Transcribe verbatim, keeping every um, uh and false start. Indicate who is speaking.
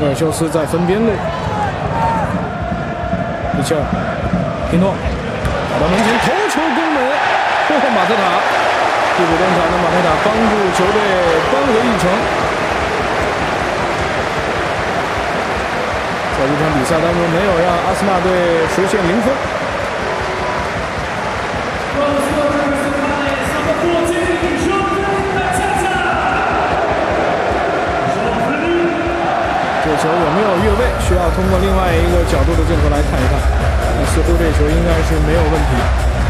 Speaker 1: 科尔修斯在分边路，米切尔、皮诺打到门前，头球攻门，哦，马特塔替补登场的马特塔帮助球队扳回一城。在一场比赛当中，没有让阿森纳队实现零分。这球有没有越位？需要通过另外一个角度的镜头来看一看。似乎这球应该是没有问题。